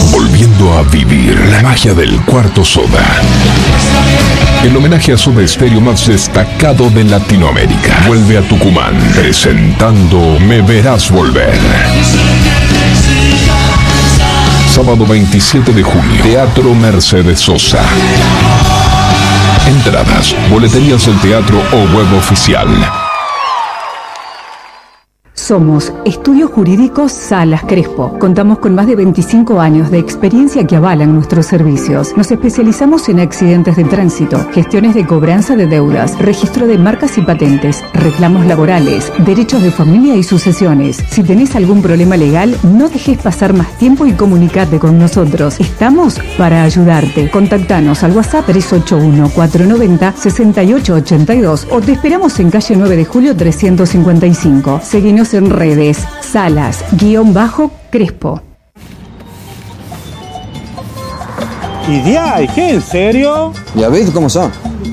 volviendo a vivir la magia del Cuarto Soda. El homenaje a Soda Stereo más destacado de Latinoamérica vuelve a Tucumán, presentando Me Verás Volver. Sábado 27 de junio, Teatro Mercedes Sosa. Entradas, boleterías del teatro o web oficial. Somos Estudios Jurídicos Salas Crespo. Contamos con más de 25 años de experiencia que avalan nuestros servicios. Nos especializamos en accidentes de tránsito, gestiones de cobranza de deudas, registro de marcas y patentes, reclamos laborales, derechos de familia y sucesiones. Si tenés algún problema legal, no dejes pasar más tiempo y comunicate con nosotros. Estamos para ayudarte. Contactanos al WhatsApp 381-490-6882 o te esperamos en calle 9 de Julio 355. Seguinos en redes, Salas-Crespo. ¿Y qué? ¿En serio? Ya ves cómo son.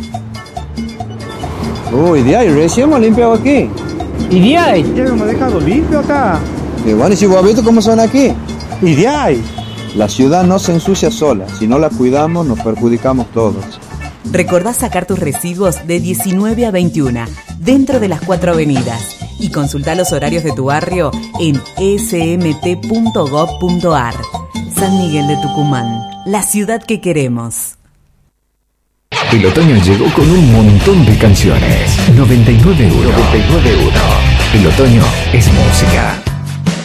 Uy, recién hemos limpiado aquí. Ya no me ha dejado limpio acá. Y bueno, y si vos has visto cómo son aquí. La ciudad no se ensucia sola. Si no la cuidamos, nos perjudicamos todos. Recordá sacar tus residuos de 19 a 21, dentro de las 4 avenidas. Y consulta los horarios de tu barrio en smt.gov.ar. San Miguel de Tucumán, la ciudad que queremos. El otoño llegó con un montón de canciones. 99.1. El otoño es música.